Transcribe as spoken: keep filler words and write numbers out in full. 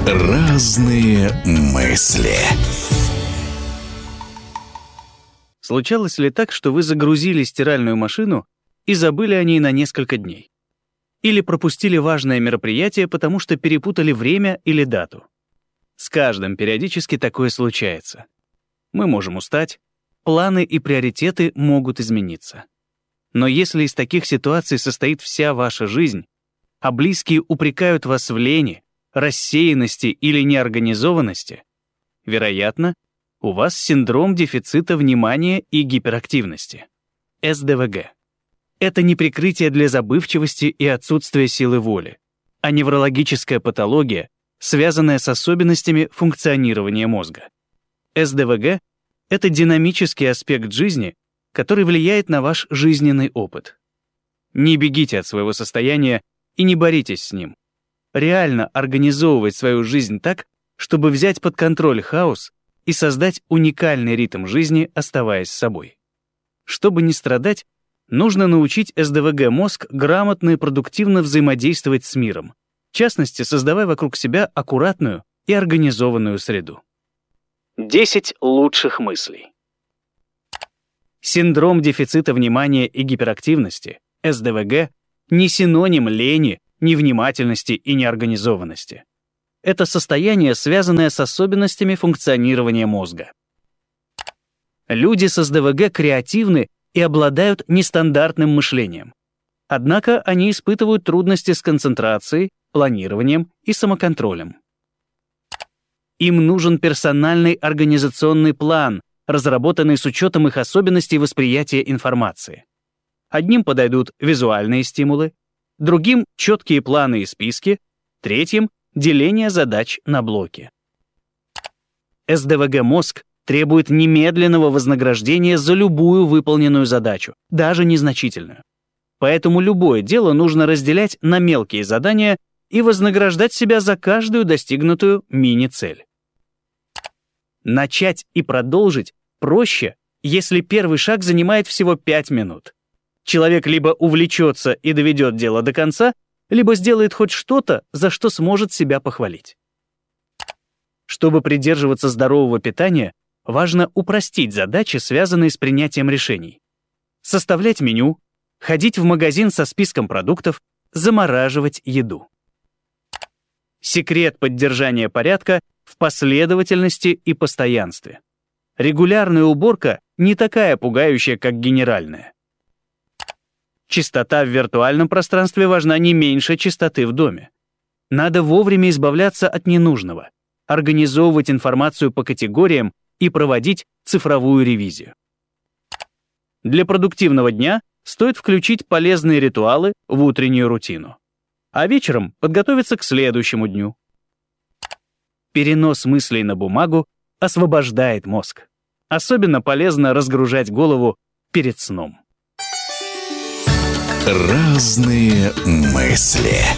Разные мысли. Случалось ли так, что вы загрузили стиральную машину и забыли о ней на несколько дней? Или пропустили важное мероприятие, потому что перепутали время или дату? С каждым периодически такое случается. Мы можем устать, планы и приоритеты могут измениться. Но если из таких ситуаций состоит вся ваша жизнь, а близкие упрекают вас в лени, рассеянности или неорганизованности, вероятно, у вас синдром дефицита внимания и гиперактивности, эс дэ вэ гэ. Это не прикрытие для забывчивости и отсутствия силы воли, а неврологическая патология, связанная с особенностями функционирования мозга. эс дэ вэ гэ — это динамический аспект жизни, который влияет на ваш жизненный опыт. Не бегите от своего состояния и не боритесь с ним. Реально организовывать свою жизнь так, чтобы взять под контроль хаос и создать уникальный ритм жизни, оставаясь собой. Чтобы не страдать, нужно научить эс дэ вэ гэ-мозг грамотно и продуктивно взаимодействовать с миром, в частности, создавая вокруг себя аккуратную и организованную среду. десять лучших мыслей. Синдром дефицита внимания и гиперактивности, эс дэ вэ гэ, не синоним лени, невнимательности и неорганизованности. Это состояние, связанное с особенностями функционирования мозга. Люди с эс дэ вэ гэ креативны и обладают нестандартным мышлением. Однако они испытывают трудности с концентрацией, планированием и самоконтролем. Им нужен персональный организационный план, разработанный с учетом их особенностей восприятия информации. Одним подойдут визуальные стимулы, другим — четкие планы и списки, третьим — деление задач на блоки. эс дэ вэ гэ-мозг требует немедленного вознаграждения за любую выполненную задачу, даже незначительную. Поэтому любое дело нужно разделять на мелкие задания и вознаграждать себя за каждую достигнутую мини-цель. Начать и продолжить проще, если первый шаг занимает всего пять минут. Человек либо увлечется и доведет дело до конца, либо сделает хоть что-то, за что сможет себя похвалить. Чтобы придерживаться здорового питания, важно упростить задачи, связанные с принятием решений. Составлять меню, ходить в магазин со списком продуктов, замораживать еду. Секрет поддержания порядка в последовательности и постоянстве. Регулярная уборка не такая пугающая, как генеральная. Чистота в виртуальном пространстве важна не меньше чистоты в доме. Надо вовремя избавляться от ненужного, организовывать информацию по категориям и проводить цифровую ревизию. Для продуктивного дня стоит включить полезные ритуалы в утреннюю рутину, а вечером подготовиться к следующему дню. Перенос мыслей на бумагу освобождает мозг. Особенно полезно разгружать голову перед сном. Разные мысли.